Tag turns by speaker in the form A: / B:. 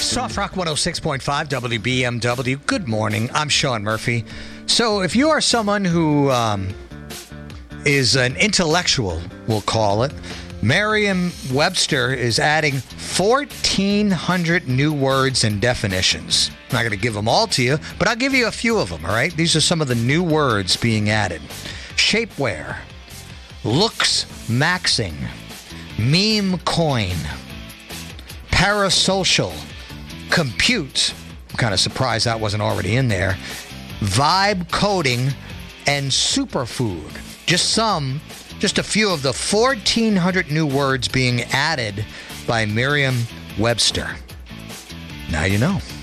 A: Soft Rock 106.5 WBMW. Good morning. I'm Sean Murphy. So if you are someone who is an intellectual, we'll call it, Merriam-Webster is adding 1,400 new words and definitions. I'm not going to give them all to you, but I'll give you a few of them, all right? These are some of the new words being added. Shapewear, looks maxing, meme coin, parasocial, compute. I'm kind of surprised that wasn't already in there. Vibe coding and superfood. Just a few of the 1,400 new words being added by Merriam-Webster. Now you know.